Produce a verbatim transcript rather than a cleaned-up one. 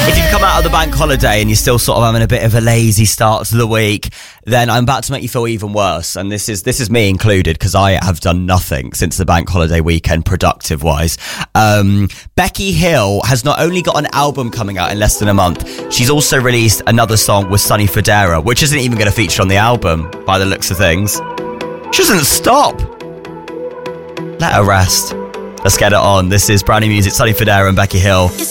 If you've come out of the bank holiday and you're still sort of having a bit of a lazy start to the week, then I'm about to make you feel even worse. And this is this is me included, because I have done nothing since the bank holiday weekend, productive-wise. Um, Becky Hill has not only got an album coming out in less than a month, she's also released another song with Sonny Fodera, which isn't even going to feature on the album, by the looks of things. She doesn't stop. Let her rest. Let's get it on. This is brand new music, Sonny Fodera and Becky Hill.